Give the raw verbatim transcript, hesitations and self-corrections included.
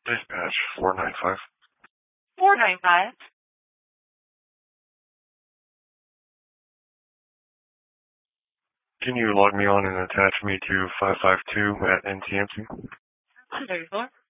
Dispatch four nine five. four nine five. Can you log me on and attach me to five five two at N T M C? two thirty-four.